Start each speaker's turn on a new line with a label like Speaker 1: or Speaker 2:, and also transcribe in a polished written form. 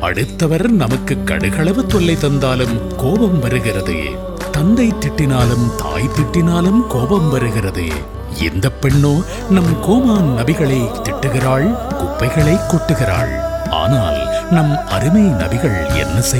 Speaker 1: அடுத்தவர் நமக்கு கடுகளவு தொல்லை தந்தாலும் கோபம் வருகிறது. தந்தை திட்டினாலும் தாய் திட்டினாலும் கோபம் வருகிறது. இந்த பெண்ணோ நம் கோமான் நபிகளை திட்டுகிறாள், குப்பைகளை கொட்டுகிறாள். ஆனால் நம் அருமை நபிகள் என்ன